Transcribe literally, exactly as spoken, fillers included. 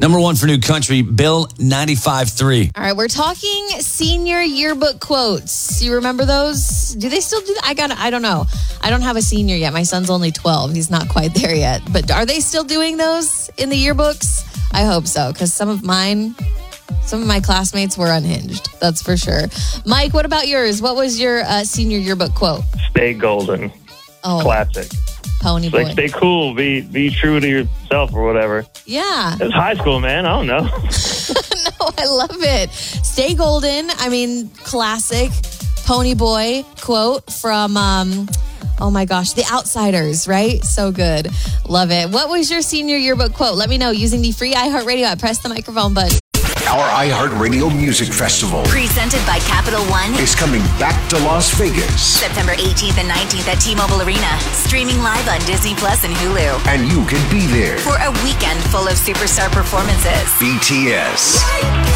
Number one for new country, Bill ninety-five three. All right, we're talking senior yearbook quotes. You remember those? Do they still do that? I got. I don't know. I don't have a senior yet. My son's only twelve. He's not quite there yet. But are they still doing those in the yearbooks? I hope so, because some of mine, some of my classmates were unhinged. That's for sure. Mike, what about yours? What was your uh, senior yearbook quote? Stay golden. Oh, classic. Pony It's boy. like, stay cool, be be true to yourself or whatever. Yeah. It's high school, man. I don't know. No, I love it. Stay golden. I mean, classic Pony Boy quote from, um, oh my gosh, The Outsiders, right? So good. Love it. What was your senior yearbook quote? Let me know using the free iHeartRadio app. Press the microphone button. Our iHeartRadio Music Festival Presented by Capital One. is coming back to Las Vegas. September eighteenth and nineteenth at T-Mobile Arena. Streaming live on Disney Plus and Hulu. And you can be there. For a weekend full of superstar performances. B T S,